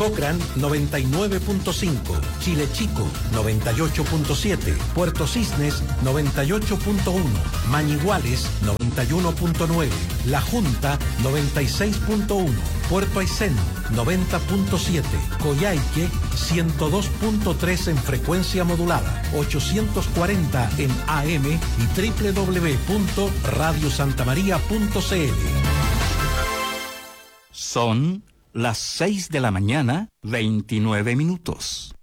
Cochrane 99.5, Chile Chico 98.7, Puerto Cisnes 98.1, Mañiguales 91.9, La Junta 96.1, Puerto Aysén 90.7, Coyhaique 102.3 en frecuencia modulada, 840 en AM y www.radiosantamaria.cl. Son las 6 de la mañana, 29 minutos.